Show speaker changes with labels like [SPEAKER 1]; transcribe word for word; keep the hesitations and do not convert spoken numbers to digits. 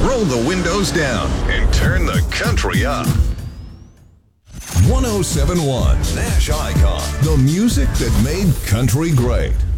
[SPEAKER 1] roll the windows down, and turn the country up. one oh seven point one Nash Icon, the music that made country great.